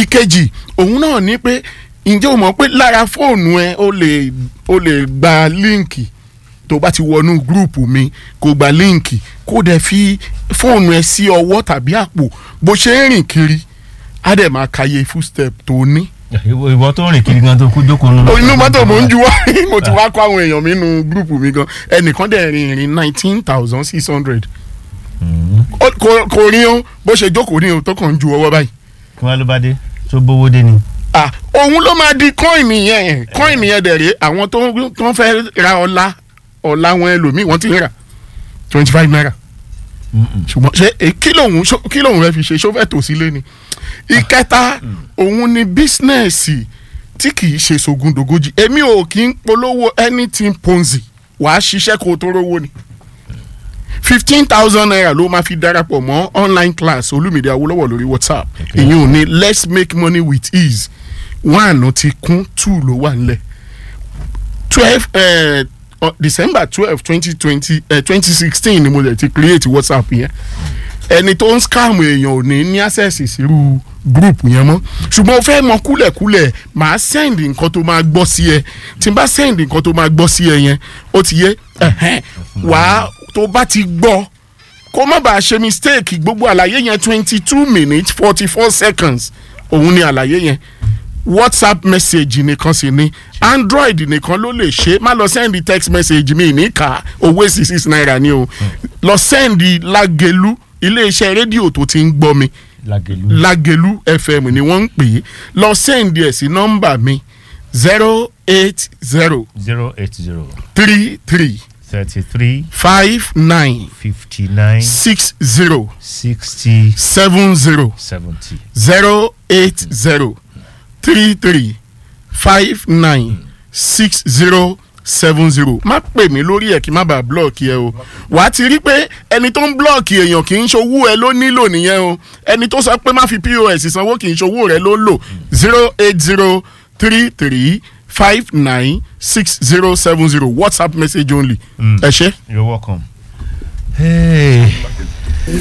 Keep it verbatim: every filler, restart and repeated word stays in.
ìkejì òun náà ní pé ǹjẹ́ o mọ̀ pé lára fóònù ẹ o lè o lè gba líǹkì tó bá ti wọnú gúrùpù mi kó gba líǹkì kó dẹ̀ fi fóònù ẹ sí ọwọ́ tàbí àpò bó ṣe ń rìn kiri á dẹ̀ máa kàyé footstep tó ní. ìwọ tó rìn kiri gan tó kú jókòó nínú. inú mọ́tò mò ń juwọ́ mo ti wá kó àwọn èèyàn mi nínú gúrùpù mi gan ẹnìkan dẹ̀ rìn ìrìn nineteen thousand six hundred kò rí o bó ṣe jókòó ní o tó kàn ń ju ọwọ́ báyìí. kí wọ́n ló bá dé tó gbówó dé ni. ah òun ló máa di coin yẹn coin yẹn dẹ̀ rèé àwọn tó ń fẹ́ ra ọlá ọlá wọn ẹlòmíì wọ́n ti ń rà twenty five naira ṣùgbọ́n ṣe kí lòun kí lòun rẹ fi ṣe ṣó fẹ́ tò sílé ni. ìkẹta òun ni bísínẹ́sì tí kì í ṣe sògùndògójì èmi ò kí ń polówó anything ponzi wàá ṣiṣẹ́ kó o tó rówó ni fifteen thousand naira ló máa fi darapọ̀ mọ́ online class Olúmídé Awólọ́wọ̀ lórí WhatsApp ìyẹn ò ní let's make money with ease one ti kún two ló wà nílẹ̀ twelve uh, December twelve twenty twenty twenty sixteen ni mo lè ti create WhatsApp yẹn ẹni tó ń scam èèyàn ò ní ní access sírú group yẹn mọ́ ṣùgbọ́n o fẹ́ mọ kúlẹ̀kúlẹ̀ màá send nǹkan tó máa gbọ́ sí ẹ tí n bá send nǹkan tó máa gbọ́ sí ẹ yẹn ó ti yé wàá tó bá ti gbọ́ kó má bàa ṣe mistake gbogbo àlàyé yẹn twenty two minutes forty four seconds òun ni àlàyé yẹn WhatsApp message nìkan sì ni Android nìkan ló lè ṣe má lọ send text message mi ní ká owó six six naira ni o lọ send Lágelú iléeṣẹ́ rédíò tó ti ń gbọ́ mi Lágelú Lágelú F M ni wọ́n ń pè é lọ send ẹ̀ sí nọ́mbà mi zero eight zero zero eight zero three three thirty-three five nine fifty-nine six zero sixty seven zero seventy zero eight zero three three five nine six zero seven zero má pè mí lórí ẹ̀ kí má bàa blọọkì ẹ o wà á ti rí pé ẹni tó ń blọọkì èèyàn kì í ṣòwò ẹ ló nílò nìyẹn o ẹni tó sọ pé má fi P O S sanwó kì í ṣòwò rẹ ló lò zero eight zero three three five nine six zero seven zero WhatsApp message only. ẹ ṣé. You're welcome. Hey.